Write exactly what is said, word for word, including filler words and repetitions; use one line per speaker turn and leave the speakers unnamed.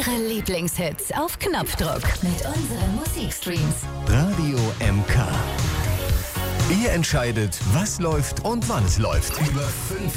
Ihre Lieblingshits auf Knopfdruck mit unseren Musikstreams.
Radio M K. Ihr entscheidet, was läuft und wann es läuft. Über fünf